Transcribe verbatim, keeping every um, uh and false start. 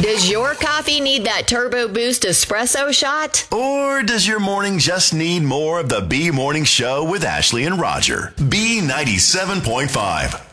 Does your coffee need that turbo boost espresso shot? Or does your morning just need more of the B Morning Show with Ashley and Roger? B ninety-seven point five.